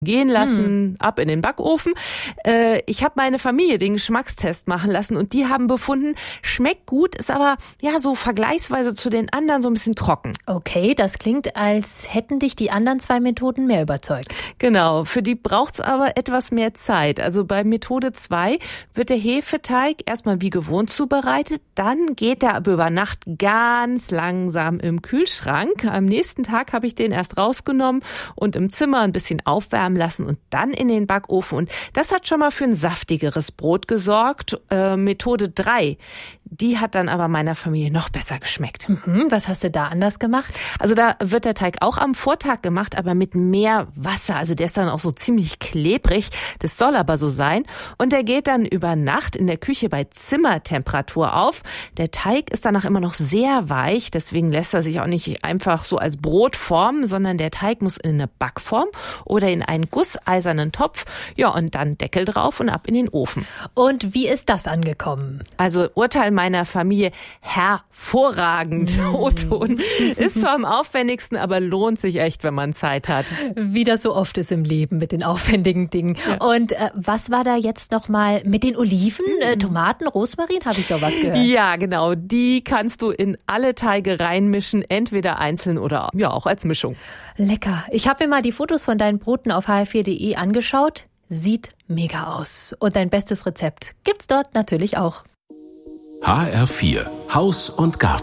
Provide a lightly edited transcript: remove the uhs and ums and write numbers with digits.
gehen lassen, ab in den Backofen. Ich habe meine Familie den Geschmackstest machen lassen und die haben befunden, schmeckt gut, ist aber ja so vergleichsweise zu den anderen so ein bisschen trocken. Okay, das klingt, als hätten dich die anderen 2 Methoden mehr überzeugt. Genau, für die braucht's aber etwas mehr Zeit. Also bei Methode 2 wird der Hefeteig erstmal wie gewohnt zubereitet, dann geht er aber über Nacht ganz langsam im Kühlschrank. Am nächsten Tag habe ich den erst rausgenommen und im Zimmer ein bisschen aufwärmen lassen und dann in den Backofen. Und das hat schon mal für ein saftigeres Brot gesorgt. Methode 3, die hat dann aber meiner Familie noch besser geschmeckt. Was hast du da anders gemacht? Also da wird der Teig auch am Vortag gemacht, aber mit mehr Wasser. Also der ist dann auch so ziemlich klebrig. Das soll aber so sein. Und der geht dann über Nacht in der Küche bei Zimmertemperatur auf. Der Teig ist danach immer noch sehr weich. Deswegen lässt er sich auch nicht einfach so als Brot formen, sondern der Teig muss in eine Backform oder in einen gusseisernen Topf. Ja, und dann Deckel drauf und ab in den Ofen. Und wie ist das angekommen? Also Urteil meiner Familie, hervorragend. O-Ton ist zwar am aufwendigsten, aber lohnt sich echt, wenn man Zeit hat. Wie das so oft ist im Leben mit den aufwendigen Dingen. Ja. Und was war da jetzt nochmal mit den Oliven, Tomaten, Rosmarin? Habe ich doch was gehört. Ja, genau. Die kannst du in alle Teige reinmischen, entweder einzeln oder ja auch als Mischung. Lecker. Ich habe mir mal die Fotos von deinen Broten auf hr4.de angeschaut. Sieht mega aus. Und dein bestes Rezept gibt's dort natürlich auch. HR4 Haus und Garten.